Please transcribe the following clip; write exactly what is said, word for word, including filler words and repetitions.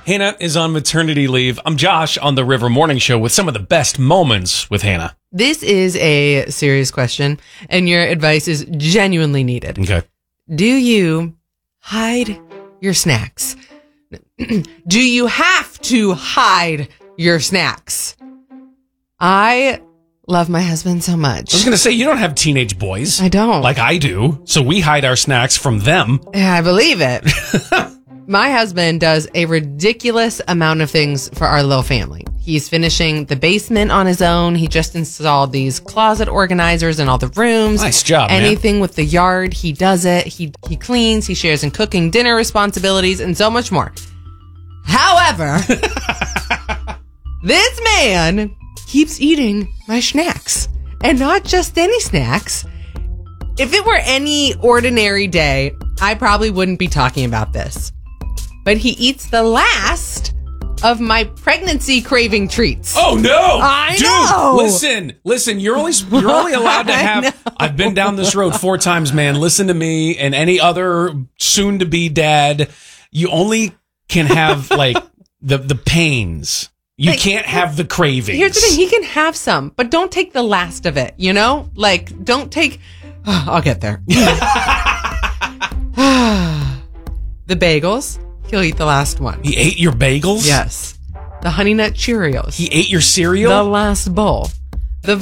Hannah is on maternity leave. I'm Josh on the River Morning Show with some of the best moments with Hannah. This is a serious question, and your advice is genuinely needed. Okay. Do you hide your snacks? Do you have to hide your snacks? I love my husband so much. I was going to say, you don't have teenage boys. I don't. Like I do. So we hide our snacks from them. Yeah, I believe it. My husband does a ridiculous amount of things for our little family. He's finishing the basement on his own. He just installed these closet organizers in all the rooms. Nice job, man. Anything with the yard, he does it. He he cleans, he shares in cooking, dinner responsibilities, and so much more. However, this man keeps eating my snacks. And not just any snacks. If it were any ordinary day, I probably wouldn't be talking about this. But he eats the last of my pregnancy craving treats. Oh no! I Dude, know. listen, listen. You're only you're only allowed to have. I've been down this road four times, man. Listen to me and any other soon-to-be dad. You only can have like the the pains. You Like, can't have the cravings. Here's the thing. He can have some, but don't take the last of it, you know? Like, don't take... Oh, I'll get there. The bagels, he'll eat the last one. He ate your bagels? Yes. The Honey Nut Cheerios. He ate your cereal? The last bowl.